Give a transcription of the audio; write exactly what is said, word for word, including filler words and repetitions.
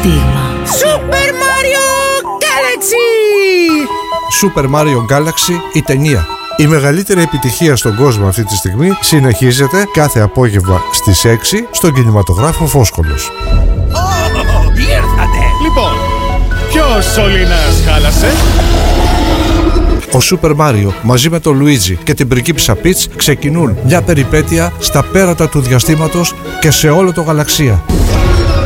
στίγμα. Super Mario Galaxy! Super Mario Galaxy, η ταινία. Η μεγαλύτερη επιτυχία στον κόσμο αυτή τη στιγμή συνεχίζεται κάθε απόγευμα στις έξι στον κινηματογράφο Φόσκολος. Oh, ήρθατε! Λοιπόν, ποιος σωλήνας χάλασε? Ο Super Mario μαζί με τον Λουίτζι και την πριγκίπισσα Πιτς ξεκινούν μια περιπέτεια στα πέρατα του διαστήματος και σε όλο το γαλαξία.